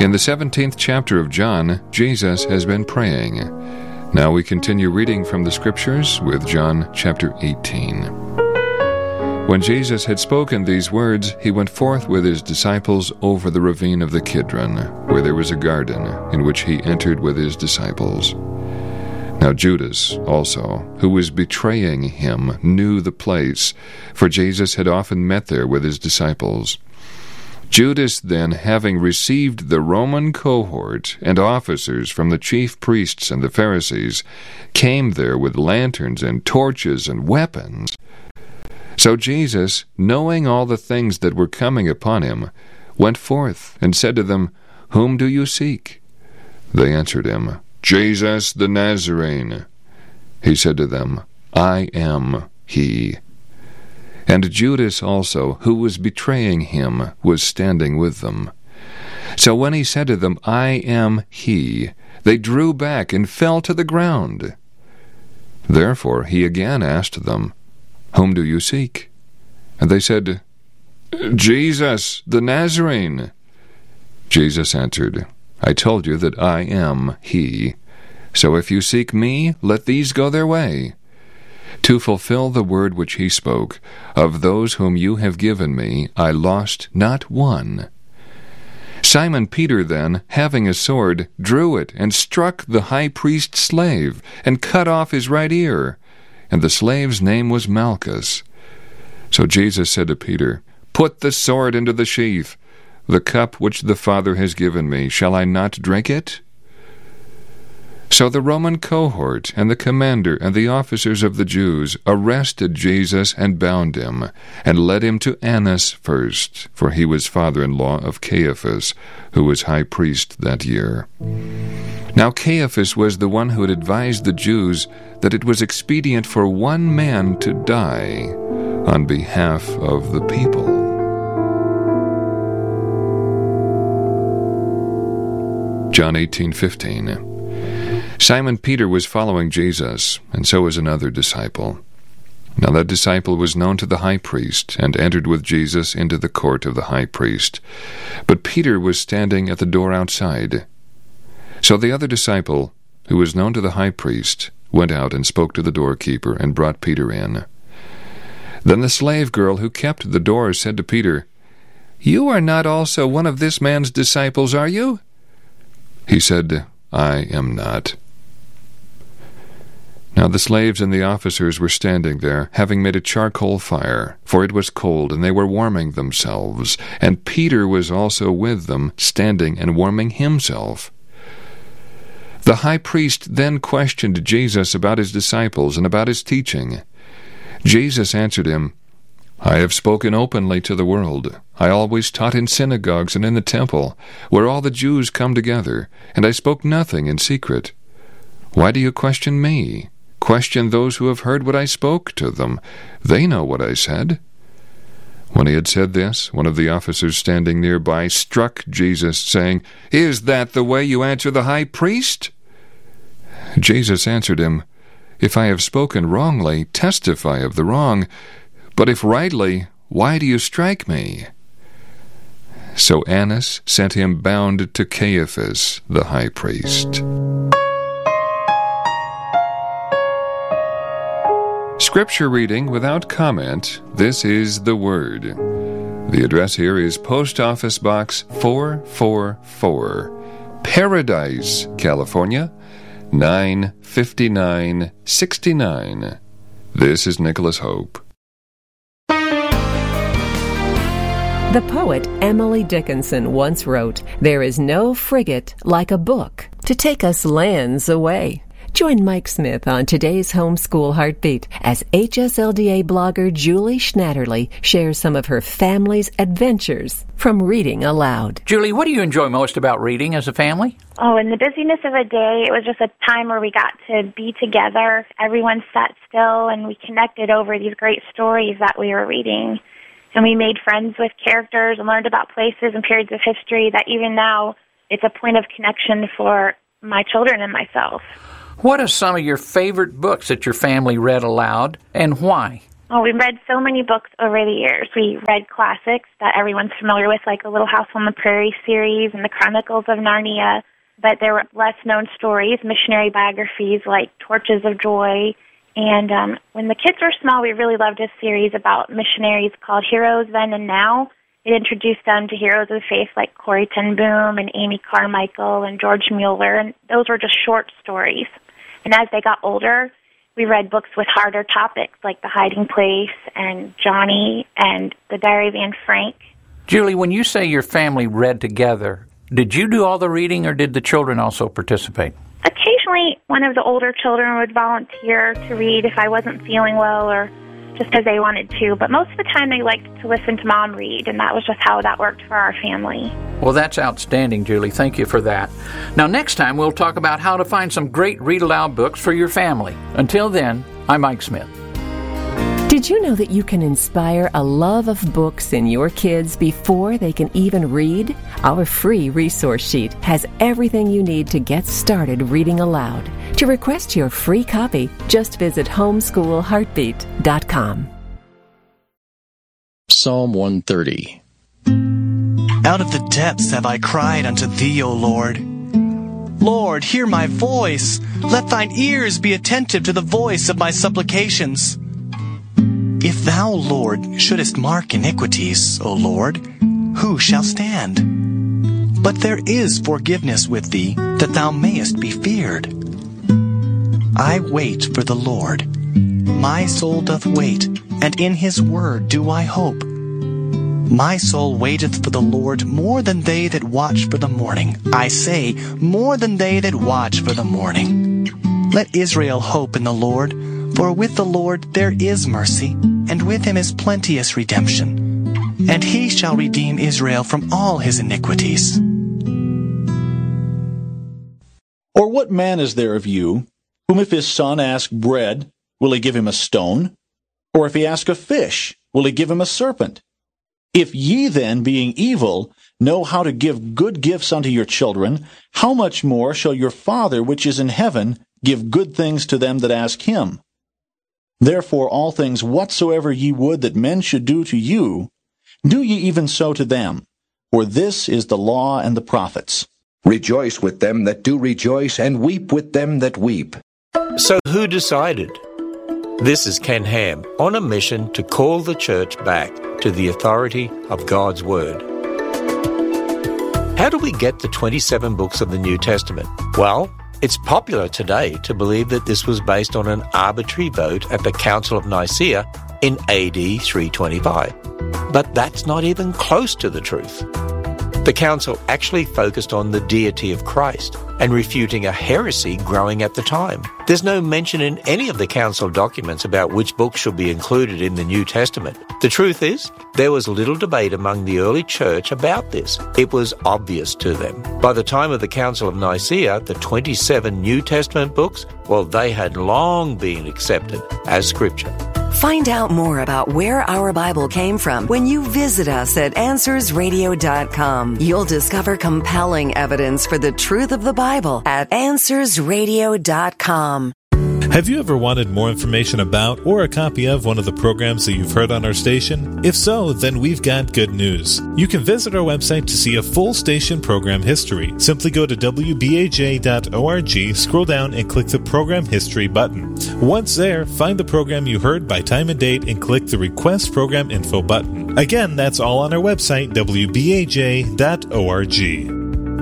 In the 17th chapter of John, Jesus has been praying. Now we continue reading from the Scriptures with John chapter 18. When Jesus had spoken these words, he went forth with his disciples over the ravine of the Kidron, where there was a garden, in which he entered with his disciples. Now Judas also, who was betraying him, knew the place, for Jesus had often met there with his disciples. Judas then, having received the Roman cohort and officers from the chief priests and the Pharisees, came there with lanterns and torches and weapons. So Jesus, knowing all the things that were coming upon him, went forth and said to them, "Whom do you seek?" They answered him, "Jesus the Nazarene." He said to them, "I am he." And Judas also, who was betraying him, was standing with them. So when he said to them, "I am he," they drew back and fell to the ground. Therefore he again asked them, "Whom do you seek?" And they said, "Jesus the Nazarene." Jesus answered, "I told you that I am he. So if you seek me, let these go their way. To fulfill the word which he spoke, of those whom you have given me, I lost not one." Simon Peter then, having a sword, drew it and struck the high priest's slave, and cut off his right ear. And the slave's name was Malchus. So Jesus said to Peter, "Put the sword into the sheath. The cup which the Father has given me, shall I not drink it?" So the Roman cohort and the commander and the officers of the Jews arrested Jesus and bound him, and led him to Annas first, for he was father-in-law of Caiaphas, who was high priest that year. Now Caiaphas was the one who had advised the Jews that it was expedient for one man to die on behalf of the people. John 18:15. Simon Peter was following Jesus, and so was another disciple. Now that disciple was known to the high priest, and entered with Jesus into the court of the high priest. But Peter was standing at the door outside. So the other disciple, who was known to the high priest, went out and spoke to the doorkeeper, and brought Peter in. Then the slave girl who kept the door said to Peter, "You are not also one of this man's disciples, are you?" He said, "I am not." Now the slaves and the officers were standing there, having made a charcoal fire, for it was cold, and they were warming themselves. And Peter was also with them, standing and warming himself. The high priest then questioned Jesus about his disciples and about his teaching. Jesus answered him, "I have spoken openly to the world. I always taught in synagogues and in the temple, where all the Jews come together, and I spoke nothing in secret. Why do you question me? Question those who have heard what I spoke to them. They know what I said." When he had said this, one of the officers standing nearby struck Jesus, saying, "Is that the way you answer the high priest?" Jesus answered him, "If I have spoken wrongly, testify of the wrong. But if rightly, why do you strike me?" So Annas sent him bound to Caiaphas, the high priest. Scripture reading without comment. This is the Word. The address here is Post Office Box 444, Paradise, California, 95969. This is Nicholas Hope. The poet Emily Dickinson once wrote, "There is no frigate like a book to take us lands away." Join Mike Smith on today's Homeschool Heartbeat as HSLDA blogger Julie Schnatterly shares some of her family's adventures from reading aloud. Julie, what do you enjoy most about reading as a family? Oh, in the busyness of a day, it was just a time where we got to be together. Everyone sat still, and we connected over these great stories that we were reading. And we made friends with characters and learned about places and periods of history that even now it's a point of connection for my children and myself. What are some of your favorite books that your family read aloud, and why? Oh, we read so many books over the years. We read classics that everyone's familiar with, like the Little House on the Prairie series and the Chronicles of Narnia. But there were less-known stories, missionary biographies like Torches of Joy. And when the kids were small, we really loved a series about missionaries called Heroes Then and Now. It introduced them to heroes of the faith like Corrie ten Boom and Amy Carmichael and George Mueller, and those were just short stories. And as they got older, we read books with harder topics like The Hiding Place and Johnny and The Diary of Anne Frank. Julie, when you say your family read together, did you do all the reading or did the children also participate? Occasionally, one of the older children would volunteer to read if I wasn't feeling well or just because they wanted to. But most of the time, they liked to listen to Mom read, and that was just how that worked for our family. Well, that's outstanding, Julie. Thank you for that. Now, next time, we'll talk about how to find some great read-aloud books for your family. Until then, I'm Mike Smith. Did you know that you can inspire a love of books in your kids before they can even read? Our free resource sheet has everything you need to get started reading aloud. To request your free copy, just visit homeschoolheartbeat.com. Psalm 130. Out of the depths have I cried unto Thee, O Lord. Lord, hear my voice. Let Thine ears be attentive to the voice of my supplications. If Thou, Lord, shouldest mark iniquities, O Lord, who shall stand? But there is forgiveness with Thee, that Thou mayest be feared. I wait for the Lord. My soul doth wait, and in His word do I hope. My soul waiteth for the Lord more than they that watch for the morning. I say, more than they that watch for the morning. Let Israel hope in the Lord, for with the Lord there is mercy, and with Him is plenteous redemption. And He shall redeem Israel from all his iniquities. Or what man is there of you, whom if his son ask bread, will he give him a stone? Or if he ask a fish, will he give him a serpent? If ye then, being evil, know how to give good gifts unto your children, how much more shall your Father which is in heaven give good things to them that ask Him? Therefore all things whatsoever ye would that men should do to you, do ye even so to them. For this is the law and the prophets. Rejoice with them that do rejoice, and weep with them that weep. So who decided? This is Ken Ham on a mission to call the church back to the authority of God's Word. How do we get the 27 books of the New Testament? Well, it's popular today to believe that this was based on an arbitrary vote at the Council of Nicaea in AD 325. But that's not even close to the truth. The council actually focused on the deity of Christ and refuting a heresy growing at the time. There's no mention in any of the council documents about which books should be included in the New Testament. The truth is, there was little debate among the early church about this. It was obvious to them. By the time of the Council of Nicaea, the 27 New Testament books, well, they had long been accepted as Scripture. Find out more about where our Bible came from when you visit us at AnswersRadio.com. You'll discover compelling evidence for the truth of the Bible at AnswersRadio.com. Have you ever wanted more information about or a copy of one of the programs that you've heard on our station? If so, then we've got good news. You can visit our website to see a full station program history. Simply go to wbaj.org, scroll down, and click the Program History button. Once there, find the program you heard by time and date and click the Request Program Info button. Again, that's all on our website, wbaj.org.